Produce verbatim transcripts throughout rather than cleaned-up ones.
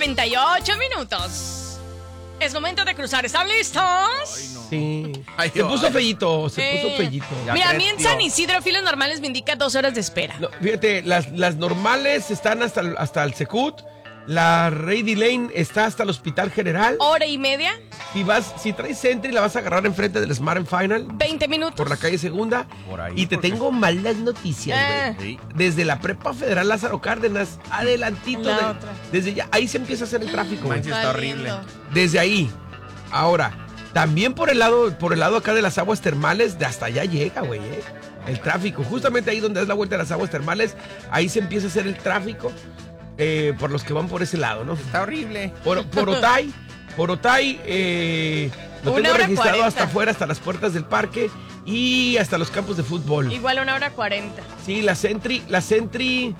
treinta y ocho minutos. Es momento de cruzar. ¿Están listos? Ay, no. Sí. Ay, se puso ay. fellito, se Sí. puso fellito. Ya Mira, a mí en creció. San Isidro, filas normales me indica dos horas de espera. No, fíjate, las, las normales están hasta, el- hasta el Secut. La Rady Lane está hasta el Hospital General. ¿Hora y media? Si vas, si traes Sentry, la vas a agarrar enfrente del Smart and Final. ¿veinte minutos? Por la calle Segunda. Por ahí, y te porque- tengo malas noticias, Ah. güey. Sí. Desde la Prepa Federal Lázaro Cárdenas, adelantito. La de- otra. Desde ya, ahí se empieza a hacer el tráfico, güey. Manches, está horrible. Valiendo. Desde ahí. Ahora, también por el lado, por el lado acá de las aguas termales, de hasta allá llega, güey, ¿eh? El tráfico. Justamente ahí donde es la vuelta de las aguas termales, ahí se empieza a hacer el tráfico eh, por los que van por ese lado, ¿no? Está horrible. Por, por Otay, por Otay, eh, lo Una tengo hora registrado cuarenta. hasta afuera, hasta las puertas del parque y hasta los campos de fútbol. Igual una hora cuarenta. Sí, la Sentry, la Sentry,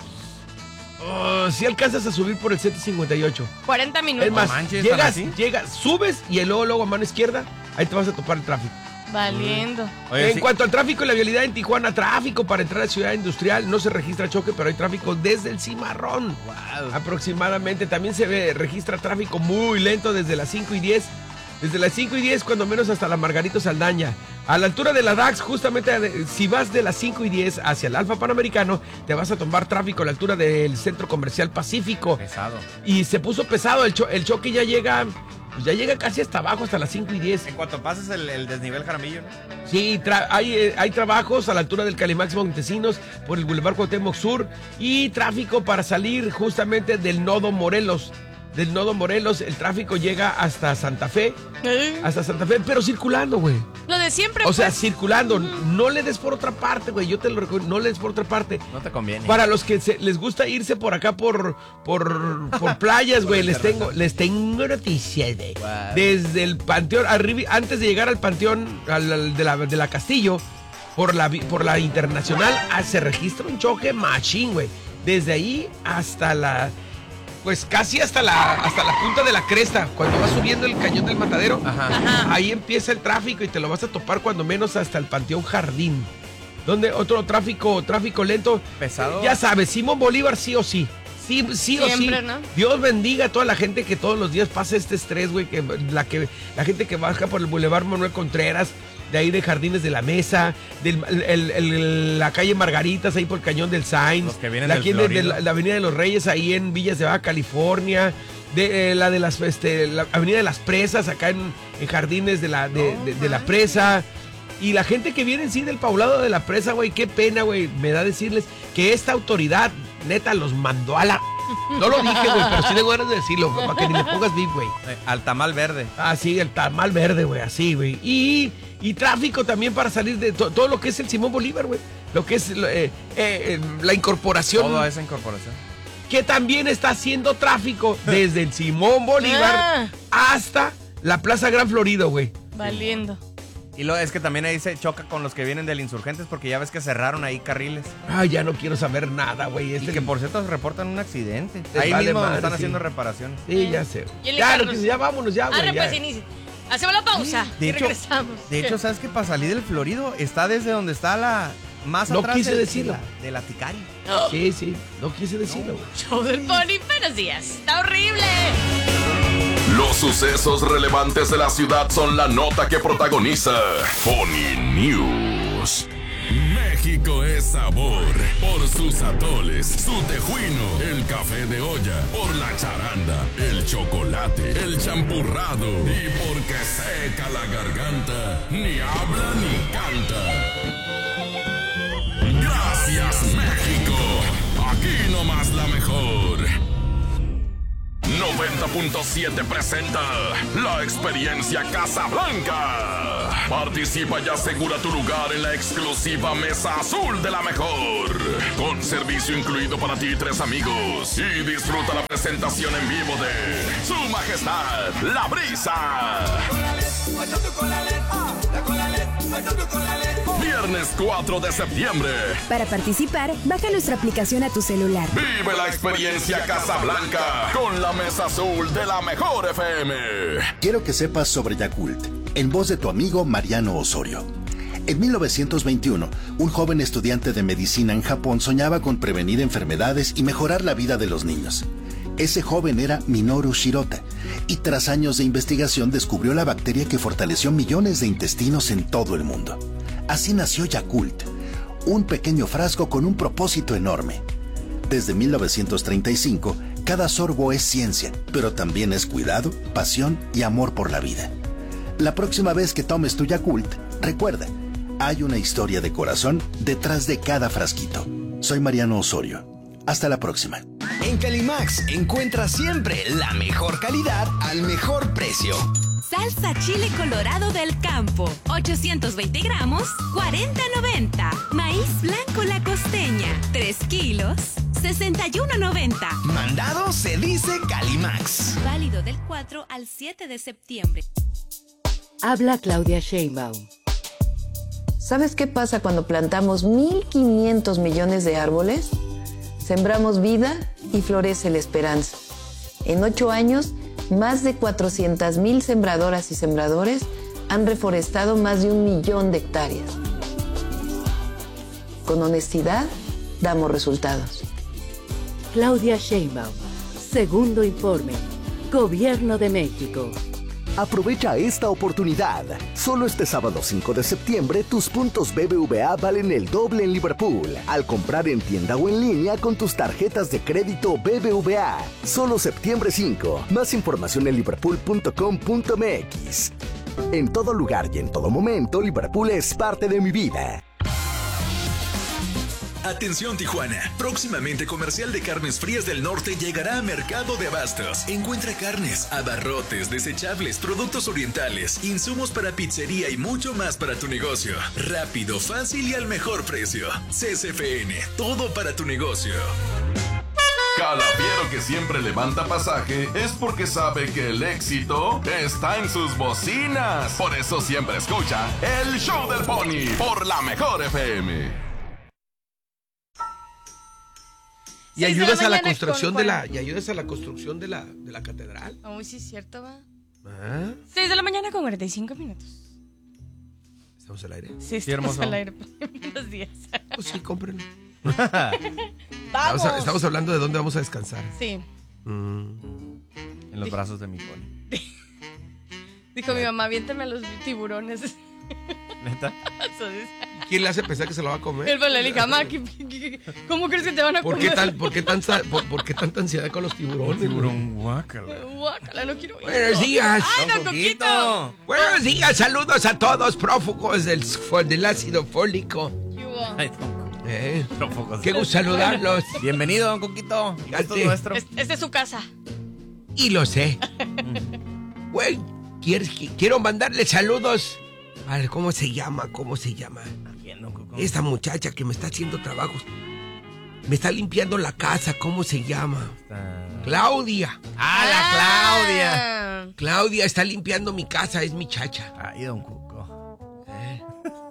oh, si alcanzas a subir por el siete cincuenta y ocho. cuarenta minutos. Es más, manches, llegas, ¿tan así? llegas, subes y luego, luego a mano izquierda, ahí te vas a topar el tráfico. Valiendo. Oye, en sí. cuanto al tráfico y la vialidad en Tijuana, tráfico para entrar a Ciudad Industrial, no se registra choque, pero hay tráfico desde el Cimarrón. Wow. Aproximadamente, también se ve, registra tráfico muy lento desde las cinco y diez. Desde las cinco y diez, cuando menos hasta la Margarito Saldaña. A la altura de la Dax, justamente de- si vas de las cinco y diez hacia el Alfa Panamericano, te vas a tomar tráfico a la altura del Centro Comercial Pacífico. Pesado. Y se puso pesado, el, cho- el choque ya llega, pues ya llega casi hasta abajo, hasta las cinco y diez. En cuanto pases el, el desnivel Jaramillo, ¿no? Sí, tra- hay, eh, hay trabajos a la altura del Calimax Montesinos por el Boulevard Cuauhtémoc Sur y tráfico para salir justamente del Nodo Morelos. Del Nodo Morelos, el tráfico llega hasta Santa Fe, hasta Santa Fe, pero circulando, güey. Lo de siempre. O sea, pues. circulando. No le des por otra parte, güey. Yo te lo recomiendo, no le des por otra parte. No te conviene. Para los que se- les gusta irse por acá por por, por playas, güey, les tengo les tengo noticias, güey. Wow. Desde el Panteón arriba, antes de llegar al Panteón al- al de la de la Castillo, por la vi- por la Internacional, ah, se registra un choque machín, güey. Desde ahí hasta la pues casi hasta la hasta la punta de la cresta, cuando vas subiendo el Cañón del Matadero. Ajá. Ajá. Ahí empieza el tráfico y te lo vas a topar cuando menos hasta el Panteón Jardín. Donde otro tráfico, tráfico lento. Pesado. Ya sabes, Simón Bolívar sí o sí. Sí, sí o sí. Siempre, ¿no? Dios bendiga a toda la gente que todos los días pasa este estrés, güey. Que la, que la gente que baja por el Boulevard Manuel Contreras, de ahí de Jardines de la Mesa, del, el- el- la calle Margaritas, ahí por el Cañón del Sainz. Los que vienen la, del aquí de- de Florido. la, la Avenida de los Reyes, ahí en Villas de Baja California. De, eh, la de las este, la Avenida de las Presas, acá en, en Jardines de la, de, de- de la Presa. Y la gente que viene en sí del poblado de la Presa, güey, qué pena, güey, me da decirles que esta autoridad, neta, los mandó a la... No lo dije, güey, pero sí de ganas de decirlo, güey, para que ni le pongas beat, güey. Eh, al tamal verde. Ah, sí, el tamal verde, güey, así, güey. Y, y tráfico también para salir de to- todo lo que es el Simón Bolívar, güey. Lo que es eh, eh, eh, la incorporación, Toda esa incorporación. que también está haciendo tráfico desde el Simón Bolívar Ah. hasta la Plaza Gran Florido, güey. Valiendo. Y lo es que también ahí se choca con los que vienen del Insurgentes porque ya ves que cerraron ahí carriles. Ay, ya no quiero saber nada, güey. Y Este que por cierto reportan un accidente. Les Ahí vale mismo madre, están sí. haciendo reparaciones. Sí, ya sé. Y el Ya, Carlos. lo que- ya vámonos, ya, güey. Arre, ya. pues inicia. Hacemos la pausa De y hecho, regresamos. de hecho, ¿sabes qué? Para salir del Florido está desde donde está la... Más No atrás quise del- decirlo. de la, de la Ticari. Oh, Sí, sí, no quise decirlo, güey. show del Pony, buenos días. Está horrible. Los sucesos relevantes de la ciudad son la nota que protagoniza Pony News. México es sabor por sus atoles, su tejuino, el café de olla, por la charanda, el chocolate, el champurrado y porque seca la garganta, ni habla ni canta. Gracias, México. Aquí nomás la mejor. noventa punto siete presenta la experiencia Casablanca. Participa y asegura tu lugar en la exclusiva Mesa Azul de la Mejor. Con servicio incluido para ti y tres amigos. Y disfruta la presentación en vivo de Su Majestad, La Brisa. Viernes cuatro de septiembre. Para participar, baja nuestra aplicación a tu celular. Vive la experiencia Casablanca con la Mesa Azul de la Mejor F M. Quiero que sepas sobre Yakult, en voz de tu amigo Mariano Osorio. En mil novecientos veintiuno, un joven estudiante de medicina en Japón soñaba con prevenir enfermedades y mejorar la vida de los niños. Ese joven era Minoru Shirota, y tras años de investigación descubrió la bacteria que fortaleció millones de intestinos en todo el mundo. Así nació Yakult, un pequeño frasco con un propósito enorme. Desde mil novecientos treinta y cinco, cada sorbo es ciencia, pero también es cuidado, pasión y amor por la vida. La próxima vez que tomes tu Yakult, recuerda, hay una historia de corazón detrás de cada frasquito. Soy Mariano Osorio. Hasta la próxima. En Calimax encuentras siempre la mejor calidad al mejor precio. Salsa chile colorado del campo, ochocientos veinte gramos, cuarenta noventa. Maíz blanco La Costeña, tres kilos, sesenta y uno noventa. Mandado se dice Calimax. Válido del cuatro al siete de septiembre. Habla Claudia Sheinbaum. ¿Sabes qué pasa cuando plantamos mil quinientos millones de árboles? Sembramos vida y florece la esperanza. En ocho años, más de cuatrocientas mil sembradoras y sembradores han reforestado más de un millón de hectáreas. Con honestidad, damos resultados. Claudia Sheinbaum. Segundo informe. Gobierno de México. Aprovecha esta oportunidad. Solo este sábado cinco de septiembre, tus puntos B B V A valen el doble en Liverpool al comprar en tienda o en línea con tus tarjetas de crédito B B V A. Solo septiembre cinco. Más información en liverpool punto com punto m x. En todo lugar y en todo momento, Liverpool es parte de mi vida. Atención Tijuana, próximamente Comercial de Carnes Frías del Norte llegará a Mercado de Abastos. Encuentra carnes, abarrotes, desechables, productos orientales, insumos para pizzería y mucho más para tu negocio. Rápido, fácil y al mejor precio. C S F N, todo para tu negocio. Calafiero que siempre levanta pasaje es porque sabe que el éxito está en sus bocinas. Por eso siempre escucha el Show del Pony por la Mejor F M. Y ayudas a la construcción de la y ayudas a la construcción de la de la catedral. Uy, sí es cierto, va. ¿Ah? seis de la mañana con cuarenta y cinco minutos. ¿Estamos al aire? Sí, estamos al aire. Buenos días. Pues sí, cómprenlo. ¡Vamos! Estamos, a, estamos hablando de dónde vamos a descansar. Sí. Mm. En los brazos de mi pony. Dijo mi mamá, aviéntame a los tiburones. ¿Neta? ¿Quién le hace pensar que se lo va a comer? El Valerica, ¿cómo crees que te van a ¿Por comer? qué, tal, por, qué tanta, por, ¿Por qué tanta ansiedad con los tiburones? Tiburón, guácala. Guácala, no quiero ir. Buenos días. ¡Ay, don Coquito! Buenos días, saludos a todos prófugos del, del ácido fólico. Ay, don eh, Qué gusto saludarlos. Bienvenido, don Coquito. Esto es nuestro. Esta es su casa. Y lo sé. Güey, quiero mandarle saludos. A ver, ¿cómo se llama? ¿Cómo se llama? Esta muchacha que me está haciendo trabajos. Me está limpiando la casa. ¿Cómo se llama? Está... Claudia. ¡Ah, la Claudia! Claudia está limpiando mi casa. Es mi chacha. Ay, don Cuco. ¿Eh?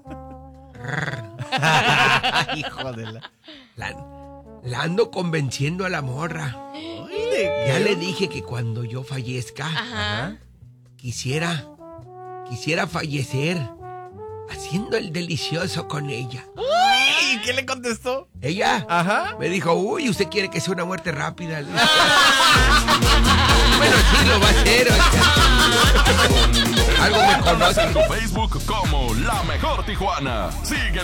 Hijo de la... la... La ando convenciendo a la morra. Ya le dije que cuando yo fallezca, Ajá. quisiera... Quisiera fallecer haciendo el delicioso con ella. Uy, ¿qué le contestó? Ella Ajá. me dijo, uy, usted quiere que sea una muerte rápida. Bueno, sí lo va a hacer. O sea, algo me conoce. En tu Facebook como La Mejor Tijuana. Sigue